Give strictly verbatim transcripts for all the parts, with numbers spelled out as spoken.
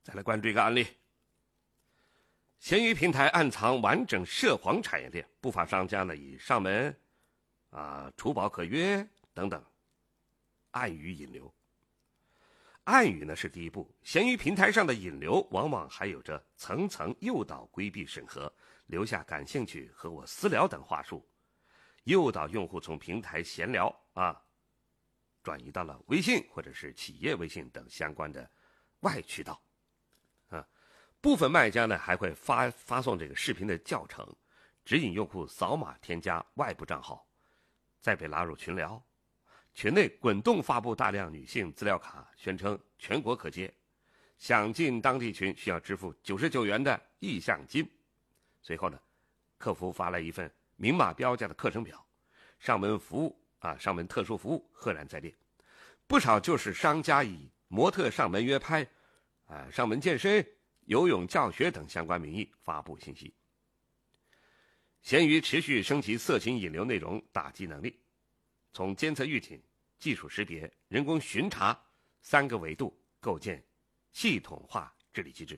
再来关注一个案例，闲鱼平台暗藏完整涉黄产业链，不法商家呢以上门、啊除保可约等等暗语引流。暗语呢是第一步，闲鱼平台上的引流往往还有着层层诱导、规避审核、留下感兴趣和我私聊等话术，诱导用户从平台闲聊啊转移到了微信或者是企业微信等相关的外渠道。啊，部分卖家呢还会发发送这个视频的教程，指引用户扫码添加外部账号，再被拉入群聊。群内滚动发布大量女性资料卡，宣称全国可接，想进当地群需要支付九十九元的意向金。随后呢，客服发来一份明码标价的课程表，上门服务啊，上门特殊服务赫然在列。不少就是商家以模特上门约拍、啊上门健身、游泳教学等相关名义发布信息。闲鱼持续升级色情引流内容打击能力，从监测预警、技术识别、人工巡查三个维度构建系统化治理机制。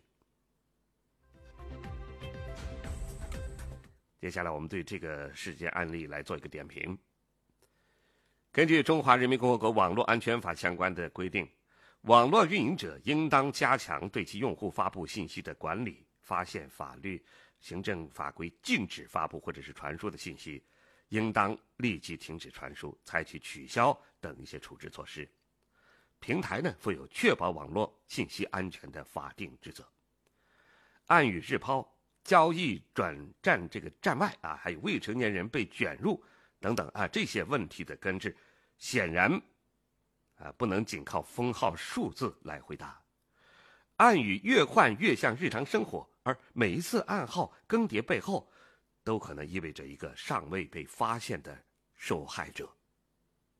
接下来我们对这个事件案例来做一个点评。根据《中华人民共和国网络安全法》相关的规定，网络运营者应当加强对其用户发布信息的管理，发现法律、行政法规禁止发布或者是传输的信息，应当立即停止传输，采取取消等一些处置措施。平台呢负有确保网络信息安全的法定职责。暗语日抛、交易转战这个站外啊，还有未成年人被卷入等等啊，这些问题的根治，显然啊不能仅靠封号数字来回答。暗语越换越像日常生活，而每一次暗号更迭背后，都可能意味着一个尚未被发现的受害者。